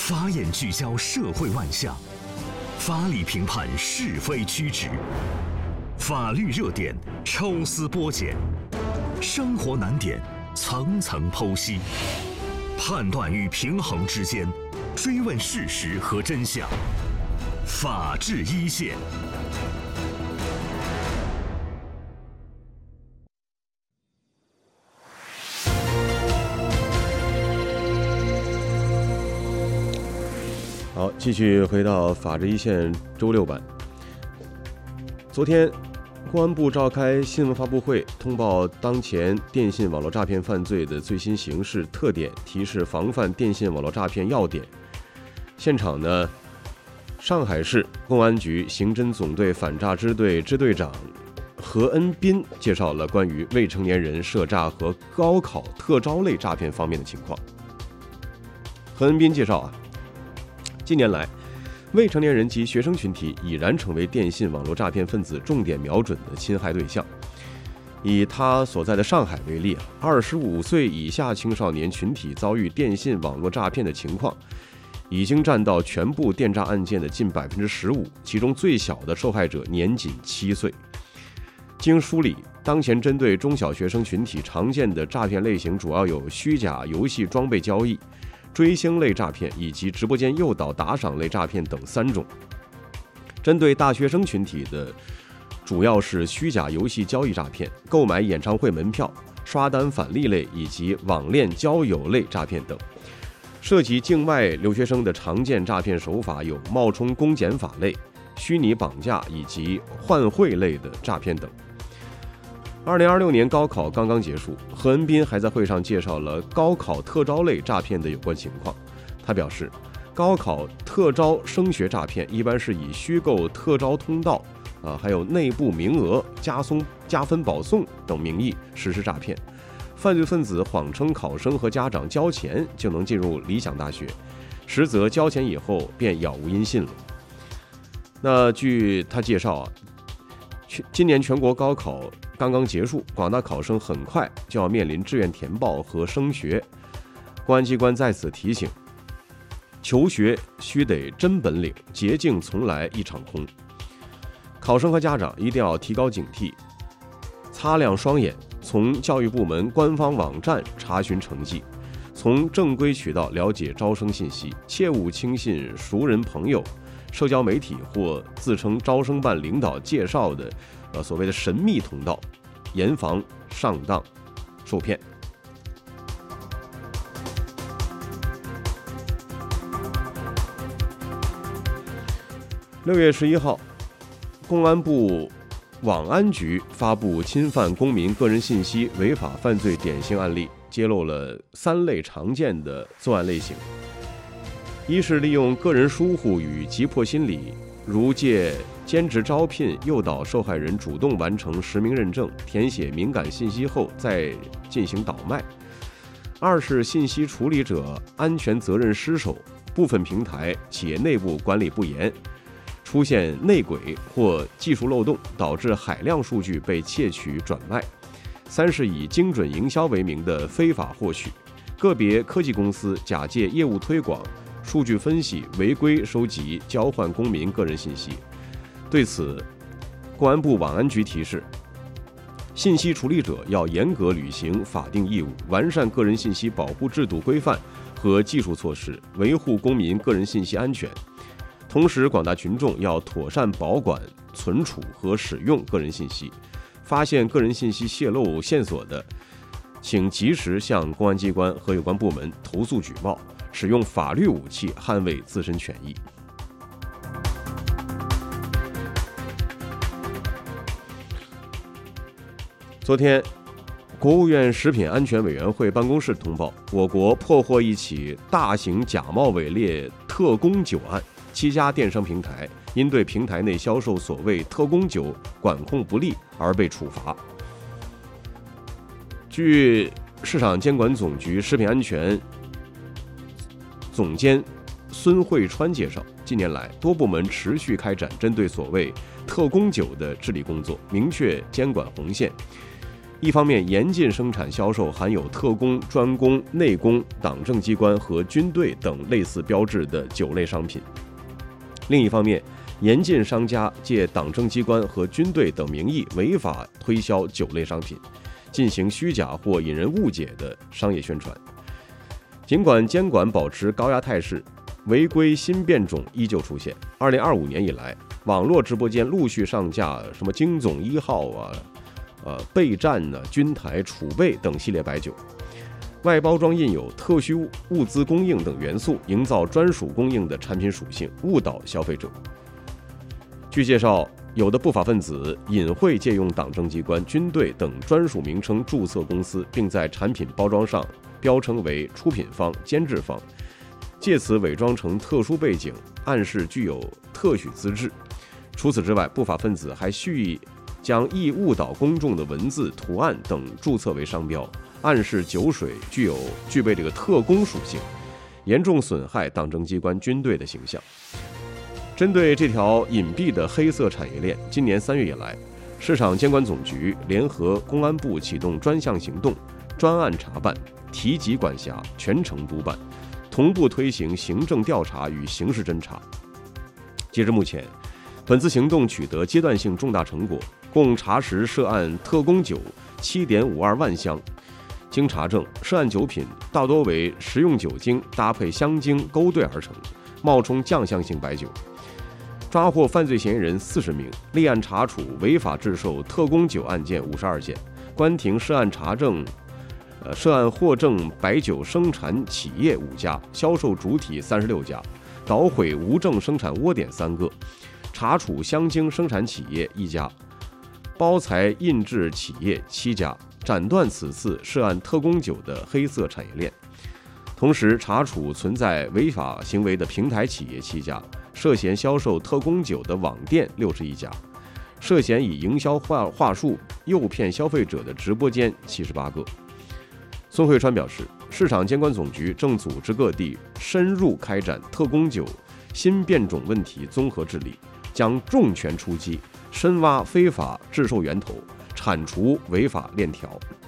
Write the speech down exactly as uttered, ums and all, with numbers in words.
法眼聚焦社会万象，法理评判是非曲直，法律热点抽丝剥茧，生活难点层层剖析，判断与平衡之间，追问事实和真相。法治一线。 好，继续回到法治一线周六版。昨天，公安部召开新闻发布会，通报当前电信网络诈骗犯罪的最新形势特点，提示防范电信网络诈骗要点。现场呢，上海市公安局刑侦总队反诈支队支队长何恩斌介绍了关于未成年人涉诈和高考特招类诈骗方面的情况。何恩斌介绍啊。近年来，未成年人及学生群体已然成为电信网络诈骗分子重点瞄准的侵害对象。以他所在的上海为例，二十五岁以下青少年群体遭遇电信网络诈骗的情况，已经占到全部电诈案件的近百分之十五，其中最小的受害者年仅七岁。经梳理，当前针对中小学生群体常见的诈骗类型主要有虚假游戏装备交易、追星类诈骗以及直播间诱导打赏类诈骗等三种。针对大学生群体的主要是虚假游戏交易诈骗、购买演唱会门票、刷单返利类以及网恋交友类诈骗等。涉及境外留学生的常见诈骗手法有冒充公检法类、虚拟绑架以及换汇类的诈骗等。二零二六年高考刚刚结束，何恩斌还在会上介绍了高考特招类诈骗的有关情况。他表示，高考特招升学诈骗一般是以虚构特招通道、啊，还有内部名额、加送、加分保送等名义实施诈骗。犯罪分子谎称考生和家长交钱就能进入理想大学，实则交钱以后便杳无音信了。那据他介绍啊，今年全国高考刚刚结束，广大考生很快就要面临志愿填报和升学。公安机关在此提醒，求学须得真本领，捷径从来一场空。考生和家长一定要提高警惕，擦亮双眼，从教育部门官方网站查询成绩，从正规渠道了解招生信息，切勿轻信熟人朋友、社交媒体或自称招生办领导介绍的呃所谓的神秘通道，严防上当受骗。六月十一号，公安部网安局发布侵犯公民个人信息违法犯罪典型案例，揭露了三类常见的作案类型。一是利用个人疏忽与急迫心理，如借兼职招聘诱导受害人主动完成实名认证，填写敏感信息后再进行倒卖。二是信息处理者安全责任失守，部分平台企业内部管理不严，出现内鬼或技术漏洞，导致海量数据被窃取转卖。三是以精准营销为名的非法获取，个别科技公司假借业务推广、数据分析违规收集交换公民个人信息。对此，公安部网安局提示，信息处理者要严格履行法定义务，完善个人信息保护制度规范和技术措施，维护公民个人信息安全。同时，广大群众要妥善保管、存储和使用个人信息，发现个人信息泄露线索的，请及时向公安机关和有关部门投诉举报，使用法律武器捍卫自身权益。昨天，国务院食品安全委员会办公室通报，我国破获一起大型假冒伪劣特供酒案，七家电商平台因对平台内销售所谓特供酒管控不力而被处罚。据市场监管总局食品安全总监孙慧川介绍，近年来多部门持续开展针对所谓特供酒的治理工作，明确监管红线， 一方面严禁生产销售含有特工、专供、内供、党政机关和军队等类似标志的酒类商品；另一方面，严禁商家借党政机关和军队等名义违法推销酒类商品，进行虚假或引人误解的商业宣传。尽管监管保持高压态势，违规新变种依旧出现。二零二五年以来，网络直播间陆续上架什么京总一号啊、呃备战呢、军台、储备等系列白酒，外包装印有特需物资供应等元素，营造专属供应的产品属性，误导消费者。据介绍，有的不法分子隐晦借用党政机关、军队等专属名称注册公司，并在产品包装上标称为出品方、监制方，借此伪装成特殊背景，暗示具有特许资质。除此之外，不法分子还蓄意将易误导公众的文字、图案等注册为商标，暗示酒水具有具备这个特供属性，严重损害党政机关、军队的形象。针对这条隐蔽的黑色产业链，今年三月以来，市场监管总局联合公安部启动专项行动，专案查办，提级管辖，全程督办，同步推行行政调查与刑事侦查。截至目前，本次行动取得阶段性重大成果，共查实涉案特供酒 七点五二万箱。经查证，涉案酒品大多为食用酒精搭配香精勾兑而成，冒充酱香型白酒。抓获犯罪嫌疑人四十名，立案查处违法制售特供酒案件五十二件，关停涉案查证呃，涉案获证白酒生产企业五家，销售主体三十六家，捣毁无证生产窝点三个，查处香精生产企业一家，包材印制企业七家，斩断此次涉案特供酒的黑色产业链。同时查处存在违法行为的平台企业七家，涉嫌销售特供酒的网店六十一家，涉嫌以营销话话术诱骗消费者的直播间七十八个。孙慧川表示，市场监管总局正组织各地深入开展特供酒新变种问题综合治理，将重拳出击，深挖非法制售源头，铲除违法链条。